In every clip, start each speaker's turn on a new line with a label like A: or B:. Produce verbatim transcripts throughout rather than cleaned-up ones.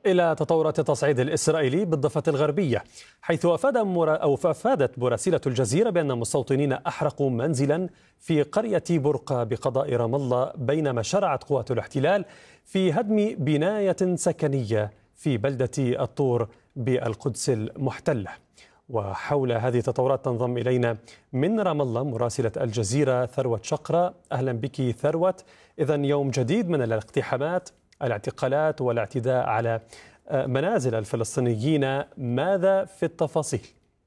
A: إلى تطورات التصعيد الإسرائيلي بالضفة الغربية، حيث أفاد مرا أو أفادت مراسلة الجزيرة بأن مستوطنين أحرقوا منزلا في قرية برقة بقضاء رام الله، بينما شرعت قوات الاحتلال في هدم بناية سكنية في بلدة الطور بالقدس المحتلة. وحول هذه التطورات تنضم إلينا من رام الله مراسلة الجزيرة ثروت شقرة. أهلا بك ثروت. إذن يوم جديد من الاقتحامات، الاعتقالات والاعتداء على منازل الفلسطينيين، ماذا في التفاصيل؟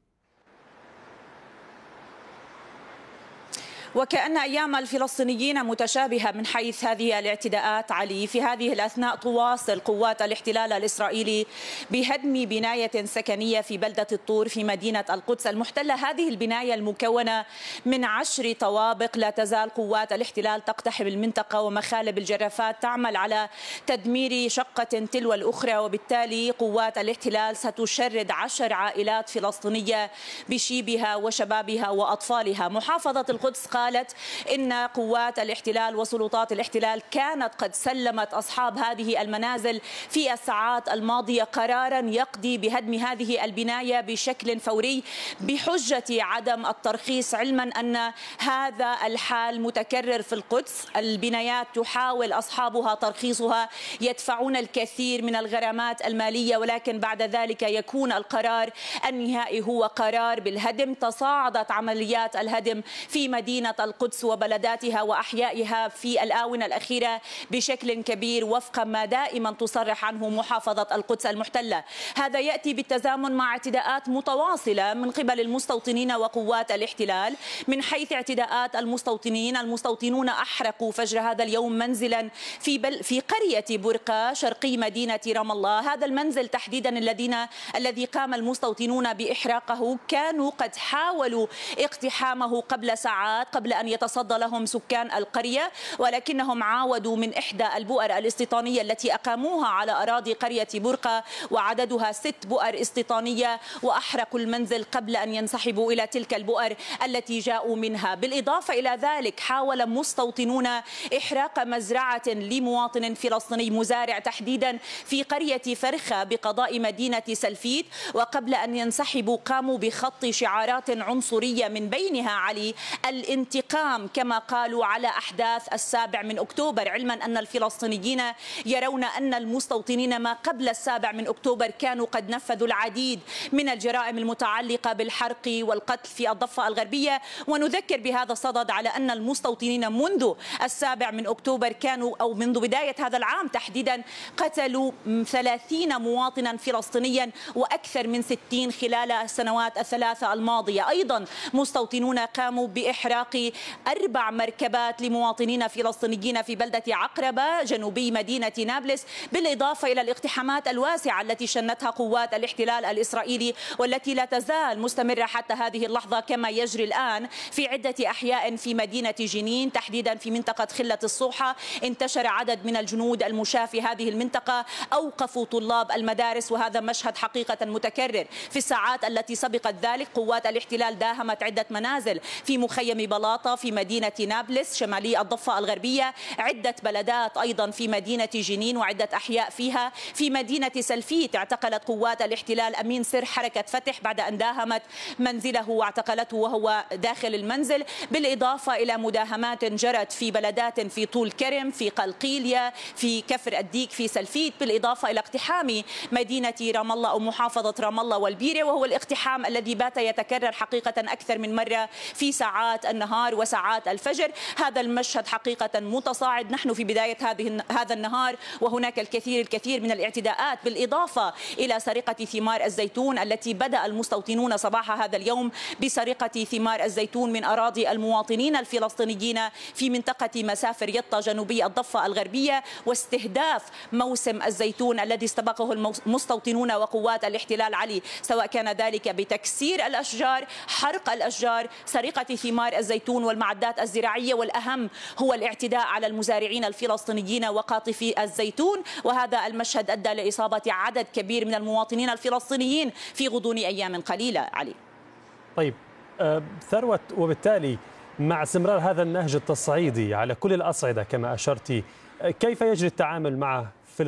B: وكأن أيام الفلسطينيين متشابهة من حيث هذه الاعتداءات علي. في هذه الأثناء تواصل قوات الاحتلال الإسرائيلي بهدم بناية سكنية في بلدة الطور في مدينة القدس المحتلة. هذه البناية المكونة من عشر طوابق. لا تزال قوات الاحتلال تقتحم المنطقة، ومخالب الجرافات تعمل على تدمير شقة تلو الأخرى، وبالتالي قوات الاحتلال ستشرد عشر عائلات فلسطينية بشيبها وشبابها وأطفالها. محافظة القدس قالت إن قوات الاحتلال وسلطات الاحتلال كانت قد سلمت أصحاب هذه المنازل في الساعات الماضية قرارا يقضي بهدم هذه البناية بشكل فوري بحجة عدم الترخيص، علما أن هذا الحال متكرر في القدس. البنايات تحاول أصحابها ترخيصها، يدفعون الكثير من الغرامات المالية، ولكن بعد ذلك يكون القرار النهائي هو قرار بالهدم. تصاعدت عمليات الهدم في مدينة القدس وبلداتها وأحيائها في الآونة الأخيرة بشكل كبير، وفق ما دائما تصرح عنه محافظة القدس المحتلة. هذا يأتي بالتزامن مع اعتداءات متواصلة من قبل المستوطنين وقوات الاحتلال. من حيث اعتداءات المستوطنين، المستوطنون أحرقوا فجر هذا اليوم منزلا في بل في قرية برقة شرقي مدينة رام الله. هذا المنزل تحديدا الذين الذي قام المستوطنون بإحراقه كانوا قد حاولوا اقتحامه قبل ساعات قبل أن يتصدى لهم سكان القرية، ولكنهم عاودوا من إحدى البؤر الاستيطانية التي أقاموها على أراضي قرية برقة، وعددها ست بؤر استيطانية، وأحرقوا المنزل قبل أن ينسحبوا إلى تلك البؤر التي جاءوا منها. بالإضافة إلى ذلك حاول مستوطنون إحراق مزرعة لمواطن فلسطيني مزارع تحديدا في قرية فرخة بقضاء مدينة سلفيت، وقبل أن ينسحبوا قاموا بخط شعارات عنصرية من بينها علي الانتقام كما قالوا على أحداث السابع من أكتوبر، علما أن الفلسطينيين يرون أن المستوطنين ما قبل السابع من أكتوبر كانوا قد نفذوا العديد من الجرائم المتعلقة بالحرق والقتل في الضفة الغربية. ونذكر بهذا الصدد على أن المستوطنين منذ السابع من أكتوبر كانوا أو منذ بداية هذا العام تحديدا قتلوا ثلاثين مواطنا فلسطينيا وأكثر من ستين خلال السنوات الثلاثة الماضية. أيضا مستوطنون قاموا بإحراق أربع مركبات لمواطنين فلسطينيين في بلدة عقربة جنوبي مدينة نابلس، بالإضافة إلى الاقتحامات الواسعة التي شنتها قوات الاحتلال الإسرائيلي والتي لا تزال مستمرة حتى هذه اللحظة كما يجري الآن في عدة أحياء في مدينة جنين، تحديدا في منطقة خلة الصوحة. انتشر عدد من الجنود المشاة في هذه المنطقة، أوقفوا طلاب المدارس، وهذا مشهد حقيقة متكرر. في الساعات التي سبقت ذلك قوات الاحتلال داهمت عدة منازل في مخيم بلاطة في مدينة نابلس شمالي الضفة الغربية، عدة بلدات أيضا في مدينة جنين وعدة أحياء فيها. في مدينة سلفيت اعتقلت قوات الاحتلال أمين سر حركة فتح بعد أن داهمت منزله واعتقلته وهو داخل المنزل، بالإضافة إلى مداهمات جرت في بلدات في طول كرم، في قلقيلية، في كفر الديك، في سلفيت، بالإضافة إلى اقتحام مدينة رام الله أو محافظة رام الله والبيرة، وهو الاقتحام الذي بات يتكرر حقيقة أكثر من مرة في ساعات النهار وساعات الفجر. هذا المشهد حقيقة متصاعد. نحن في بداية هذه هذا النهار وهناك الكثير الكثير من الاعتداءات، بالإضافة إلى سرقة ثمار الزيتون التي بدأ المستوطنون صباح هذا اليوم بسرقة ثمار الزيتون من أراضي المواطنين الفلسطينيين في منطقة مسافر يطا جنوبي الضفة الغربية، واستهداف موسم الزيتون الذي استبقه المستوطنون وقوات الاحتلال علي، سواء كان ذلك بتكسير الأشجار، حرق الأشجار، سرقة ثمار الزيتون والمعدات الزراعية، والأهم هو الاعتداء على المزارعين الفلسطينيين وقاطفي الزيتون. وهذا المشهد أدى لإصابة عدد كبير من المواطنين الفلسطينيين في غضون أيام قليلة علي.
A: طيب أه ثروت، وبالتالي مع استمرار هذا النهج التصعيدي على كل الأصعدة كما أشرتي، كيف يجري التعامل مع